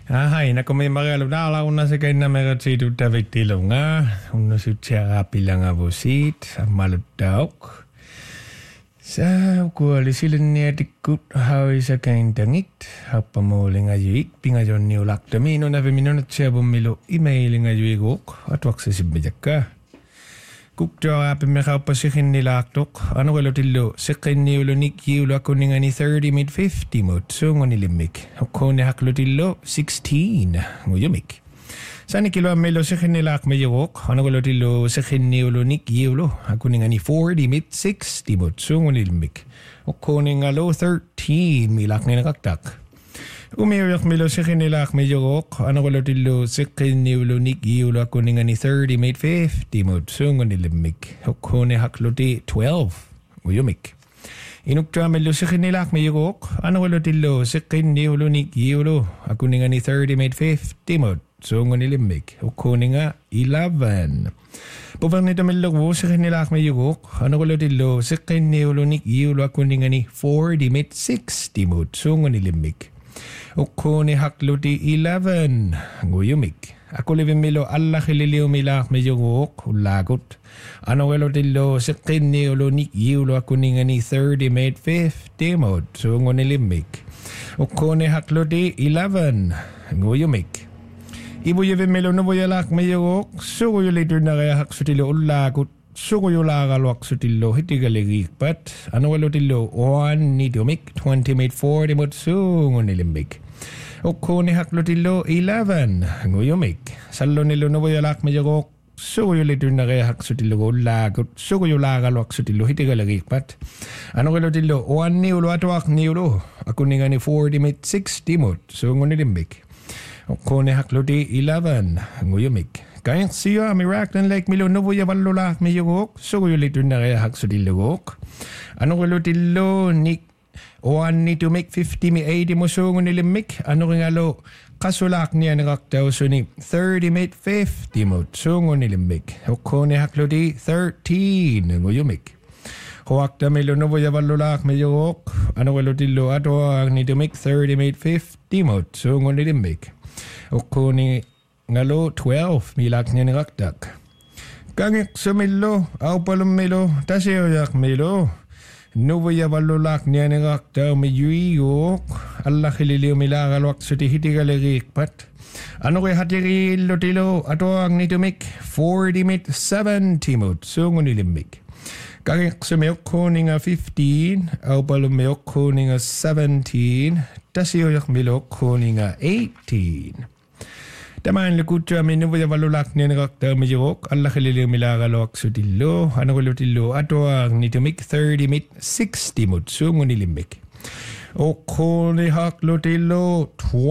Hai, na kami magalu dala una se kaina mega situ David Tilonga, una sutia pilanga bosit, malutauk. Sa ko lisilin niya tikut hawi sa kain tangit, hapa mo linga yuik, pinga jon niyo laktamino na femino na siya bumilo emailing a yuigok, at wak sa sibijaka. Kukta api meka pasikin nila aktok, ano kalo tilo, sikin niyo lunik yulo ako nga ni 30 mid 50 mo, so nga nilimik. Ako ni haklo tilo, 16, nguyumik. Sani kilo amelo sikin nila ak mayok, ano kalo tilo, sikin niyo lunik yulo, ako nga ni 40 mid 60 mo, so nga nilimik. Ako ni nga lo 13, milak ni nakaktak. Umiyak milo sikin nila ak mayok, ano kalo tilo, sikin niyo lunik yulo, ako nga ni 30 mid 50 mo, so nga nilimik. Ako ni haklo ti 12, nguyumik. Inukta milo sikin nila ak mayok, ano kalo tilo, sikin niyo lunik yulo, ako nga ni 30 mid 50 mo, so nga nilimik. Ako nga 11. Pupang nito milo sikin nila ak mayok, ano kalo tilo, sikin niyo lunik yulo, ako nga ni 40 mid 60 mo, so nga nilimik. Ako ni haklo ti 11, nguyumik. Ako living milo alla kililiw milak medyo guk, ulagot. Ano kalo tilo, sikin ni ulo ni yulo ako ni nga ni 30 made 50 mod, so nga nilimik. Ako ni haklo ti 11, nguyumik. Ibu living milo no boyalak medyo guk, so ko later na kaya hak sutilo ulagot. So ko yung lakalwak sa tilo, hiti galigikpat. Ano kalo tilo, 1 ni dumik, 20 made 40 mod, so nga nilimik. Ako ni haklo tilo, 11, nguyumik. Salo nilo no boyalak medyo gok, so ko yung later na kaya hak sa tilo ko lagot, so ko yung lakalwak sa tilo, hiti galigikpat. Ano kalo tilo, 1 ni ulo atwak ni ulo. Ako ni nga ni 40 made 60 mod, so nga nilimik. Ako ni haklo ti 11, nguyumik. Kaya siya miraklan like milo no voy a valolak mi yugok so ko later na kaya hak so dilugok ano ko tilo ni 1 need to make 50 mi 80 mo so nilimik ano nga lo kasulak niya nakaktaw so ni 30 made 50 mo so nilimik ko ni haklo di 13 nguyumik huwag na milo no voy a valolak mi yugok ano ko tilo ato ang need to make 30 made 50 mo so nilimik ko ni ngalo 12 milak niya nakaktak. Kangik sa milo, aw palong milo, tasyo yak milo. Nuwaya balulak niya nakaktaw mayuyok. Allah kililiw milakalwak sa tihiti kaligikpat. Ano kay hatirilo tilo, ato ang nitumik, 40 mit 70 mod, so ngunilimik. Kangik sa mayok ko nga 15, aw palong mayok ko nga 17, tasyo yak milo ko nga 18. Tamaan lukutya minuwa ya valulak niya nakakta majok alla kililiw milakalok sa tilo ano ko tilo ato ang nitumik 30 mit 60 mod so ngunilimik o ko ni haklo tilo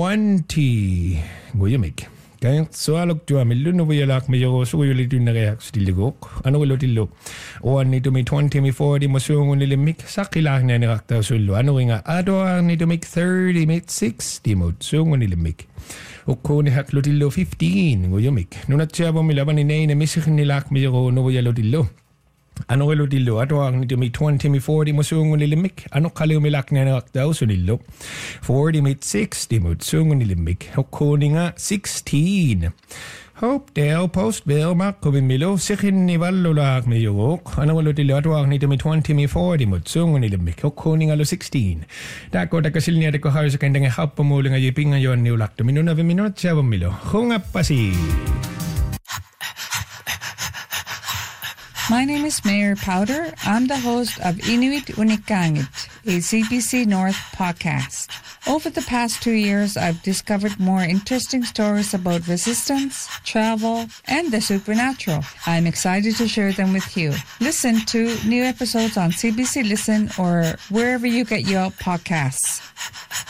20 nguyumik kaya so alok tuwa milu no vayalak majok so kuyulito na kaya sa tiligok ano ko tilo o ang nitumik 20 mi 40 mo so ngunilimik sakilak niya nakakta sulo ano nga ato ang nitumik 30 mit 60 mod so ngunilimik Ako ni haklo tilo 15, nguyumik. Nung natsya po milaban ni Nay na misik nilak mi ko no voy a tilo. Ano kalo tilo? Ato ang nito may 20 mi 40 mo sungo nilimik. Ano kaliw milak na nakaktaw so nilo? 40 mi 60 mo sungo nilimik. Ako ni nga 16. Hope Dale post bill mak ko milo sikin ni valulak mi yuk. Ano kalo tilo? Ato ang nito may 20 mi 40 mo sungo nilimik. Ako ni nga lo 16. Dako takasil niya ko halos kaya nga hap pamuli nga yiping ngayon ni ulak. Tumino na 5 minutes siya milo. Kung apasi. My name is Mayor Powder. I'm the host of Inuit Unikangit, a CBC North podcast. Over the past 2 years, I've discovered more interesting stories about resistance, travel, and the supernatural. I'm excited to share them with you. Listen to new episodes on CBC Listen or wherever you get your podcasts.